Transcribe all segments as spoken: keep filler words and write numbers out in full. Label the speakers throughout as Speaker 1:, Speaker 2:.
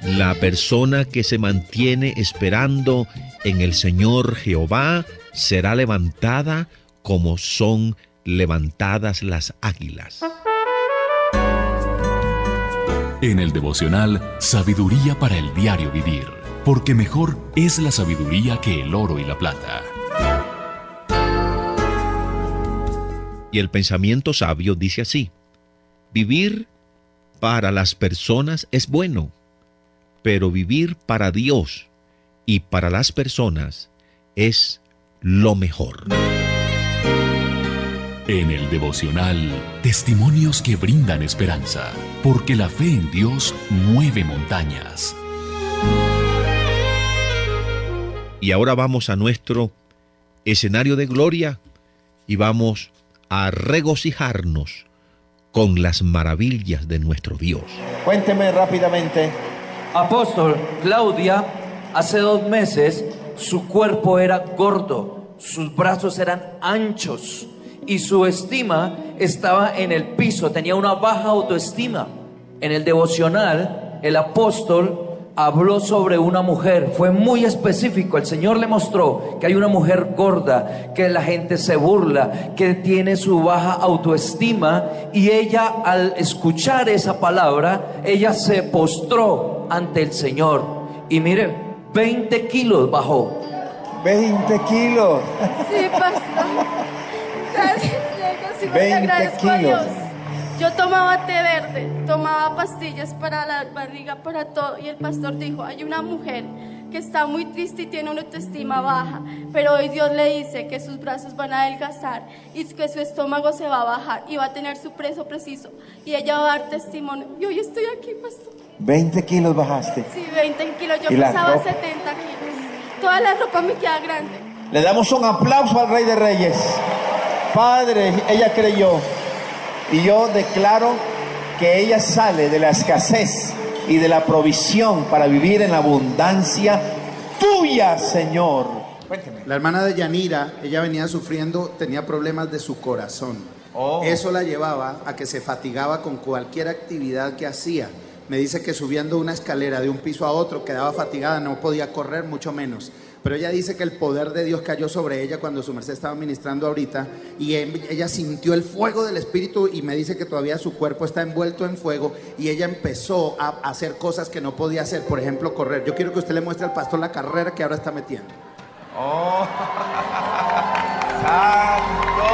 Speaker 1: La persona que se mantiene esperando en el Señor Jehová será levantada como son levantadas las águilas.
Speaker 2: En el devocional, sabiduría para el diario vivir, porque mejor es la sabiduría que el oro y la plata.
Speaker 1: Y el pensamiento sabio dice así: vivir para las personas es bueno, pero vivir para Dios y para las personas es lo mejor.
Speaker 2: En el devocional, testimonios que brindan esperanza, porque la fe en Dios mueve montañas.
Speaker 1: Y ahora vamos a nuestro escenario de gloria y vamos a regocijarnos con las maravillas de nuestro Dios.
Speaker 3: Cuénteme rápidamente.
Speaker 4: Apóstol, Claudia, hace dos meses su cuerpo era gordo, sus brazos eran anchos y su estima estaba en el piso, tenía una baja autoestima. En el devocional, el apóstol habló sobre una mujer, fue muy específico. El Señor le mostró que hay una mujer gorda, que la gente se burla, que tiene su baja autoestima, y ella, al escuchar esa palabra, ella se postró ante el Señor y mire, veinte kilos bajó.
Speaker 3: veinte kilos.
Speaker 5: Sí, pastor. Gracias, Diego. Sí, me
Speaker 3: veinte
Speaker 5: agradezco a Dios.
Speaker 3: kilos.
Speaker 5: Yo tomaba té verde, tomaba pastillas para la barriga, para todo, y el pastor dijo, hay una mujer que está muy triste y tiene una autoestima baja, pero hoy Dios le dice que sus brazos van a adelgazar y que su estómago se va a bajar y va a tener su peso preciso y ella va a dar testimonio. Y hoy estoy aquí, pastor.
Speaker 3: veinte kilos bajaste.
Speaker 5: Sí, veinte kilos, yo
Speaker 3: ¿Y la
Speaker 5: pesaba
Speaker 3: ropa?
Speaker 5: setenta kilos. Toda la ropa me queda grande.
Speaker 3: Le damos un aplauso al Rey de Reyes. Padre, ella creyó. Y yo declaro que ella sale de la escasez y de la provisión para vivir en la abundancia tuya, Señor. Cuénteme.
Speaker 6: La hermana de Yanira, ella venía sufriendo, tenía problemas de su corazón.
Speaker 3: Oh.
Speaker 6: Eso la llevaba a que se fatigaba con cualquier actividad que hacía. Me dice que subiendo una escalera de un piso a otro quedaba fatigada, no podía correr, mucho menos. Pero ella dice que el poder de Dios cayó sobre ella cuando su merced estaba ministrando ahorita, y ella sintió el fuego del Espíritu, y me dice que todavía su cuerpo está envuelto en fuego, y ella empezó a hacer cosas que no podía hacer, por ejemplo correr. Yo quiero que usted le muestre al pastor la carrera que ahora está metiendo.
Speaker 3: Oh, santo.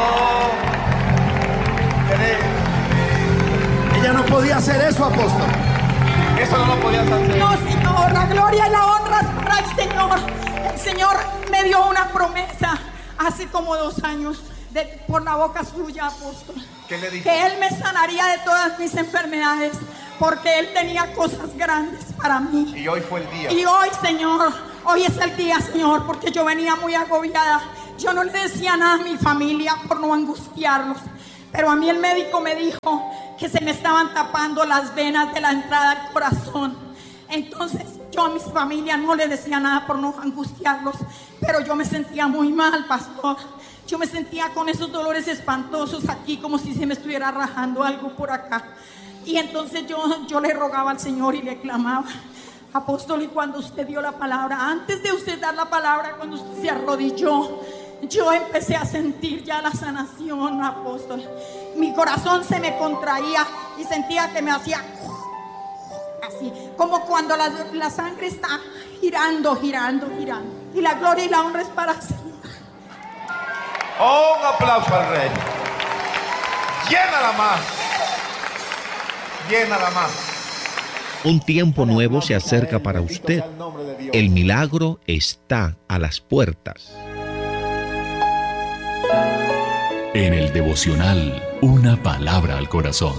Speaker 6: Ella no podía hacer eso, apóstol.
Speaker 3: Eso no lo podías hacer.
Speaker 7: No, Señor, la gloria y la honra es para el Señor. El Señor me dio una promesa hace como dos años de, por la boca suya, apóstol.
Speaker 3: ¿Qué le dijo?
Speaker 7: Que Él me sanaría de todas mis enfermedades, porque Él tenía cosas grandes para mí.
Speaker 3: Y hoy fue el día.
Speaker 7: Y hoy, Señor, hoy es el día, Señor, porque yo venía muy agobiada. Yo no le decía nada a mi familia por no angustiarlos, pero a mí el médico me dijo que se me estaban tapando las venas de la entrada al corazón. Entonces yo a mi familia no le decía nada por no angustiarlos, pero yo me sentía muy mal, pastor. Yo me sentía con esos dolores espantosos aquí, como si se me estuviera rajando algo por acá. Y entonces yo, yo le rogaba al Señor y le clamaba, apóstol, y cuando usted dio la palabra, antes de usted dar la palabra, cuando usted se arrodilló, yo empecé a sentir ya la sanación, apóstol. Mi corazón se me contraía y sentía que me hacía así, como cuando la, la sangre está girando, girando, girando. Y la gloria y la honra es para el Señor.
Speaker 3: Oh, un aplauso al Rey. Llénala más. Llénala más.
Speaker 1: Un tiempo nuevo se acerca para usted. El milagro está a las puertas.
Speaker 2: En el devocional, una palabra al corazón.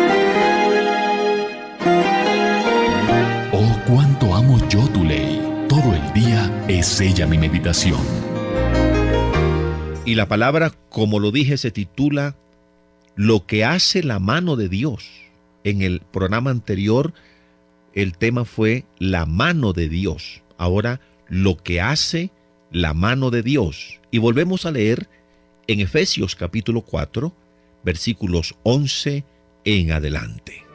Speaker 2: Oh, cuánto amo yo tu ley. Todo el día es ella mi meditación.
Speaker 1: Y la palabra, como lo dije, se titula Lo que hace la mano de Dios. En el programa anterior, el tema fue la mano de Dios. Ahora, lo que hace la mano de Dios. Y volvemos a leer en Efesios capítulo cuatro, versículos once en adelante.